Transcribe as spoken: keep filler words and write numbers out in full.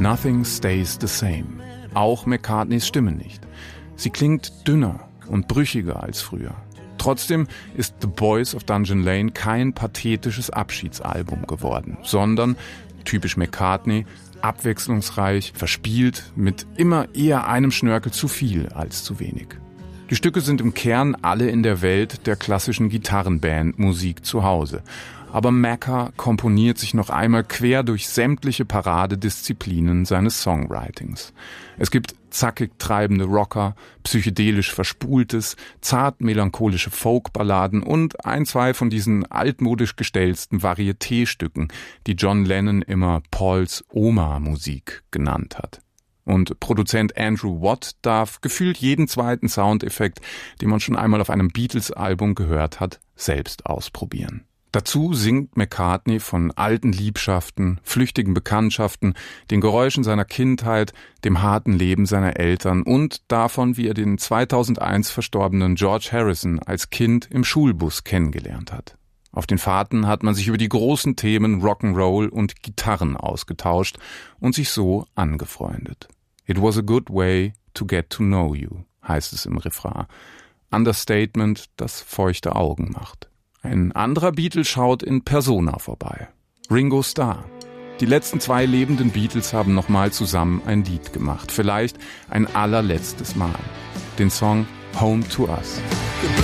Nothing stays the same. Auch McCartneys Stimme nicht. Sie klingt dünner und brüchiger als früher. Trotzdem ist The Boys of Dungeon Lane kein pathetisches Abschiedsalbum geworden, sondern, typisch McCartney, abwechslungsreich, verspielt, mit immer eher einem Schnörkel zu viel als zu wenig. Die Stücke sind im Kern alle in der Welt der klassischen Gitarrenband-Musik zu Hause. Aber Macca komponiert sich noch einmal quer durch sämtliche Paradedisziplinen seines Songwritings. Es gibt zackig treibende Rocker, psychedelisch Verspultes, zart melancholische Folkballaden und ein, zwei von diesen altmodisch gestellten Varieté-Stücken, die John Lennon immer Pauls Oma-Musik genannt hat. Und Produzent Andrew Watt darf gefühlt jeden zweiten Soundeffekt, den man schon einmal auf einem Beatles-Album gehört hat, selbst ausprobieren. Dazu singt McCartney von alten Liebschaften, flüchtigen Bekanntschaften, den Geräuschen seiner Kindheit, dem harten Leben seiner Eltern und davon, wie er den zweitausendeins verstorbenen George Harrison als Kind im Schulbus kennengelernt hat. Auf den Fahrten hat man sich über die großen Themen Rock'n'Roll und Gitarren ausgetauscht und sich so angefreundet. It was a good way to get to know you, heißt es im Refrain. Understatement, das feuchte Augen macht. Ein anderer Beatle schaut in Persona vorbei. Ringo Starr. Die letzten zwei lebenden Beatles haben nochmal zusammen ein Lied gemacht. Vielleicht ein allerletztes Mal. Den Song Home to Us.